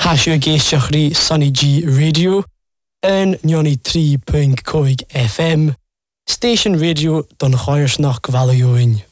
Hasio géisteach rí Sunny G Radio yn 93.5 FM, Station Radio don Choirsnach Gvalioin.